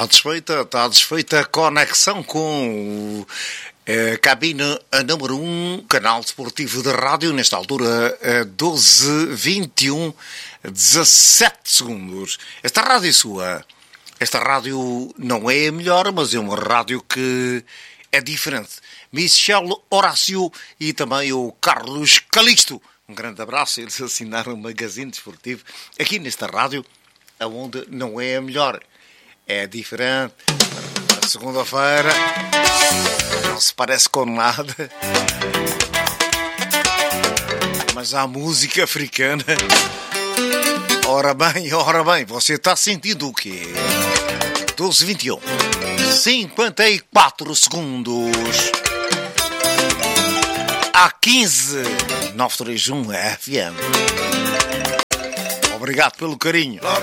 Está desfeita a conexão com a cabine número 1, canal desportivo de rádio, nesta altura 12:21, 17 segundos. Esta rádio é sua. Esta rádio não é a melhor, mas é uma rádio que é diferente. Michel Horácio e também o Carlos Calixto. Um grande abraço. Eles assinaram um magazine desportivo aqui nesta rádio, onde não é a melhor. É diferente. Segunda-feira não se parece com nada, mas há música africana. Ora bem, você está sentindo o quê? 12:21, 54 segundos. Há 15, 931 FM. Obrigado pelo carinho.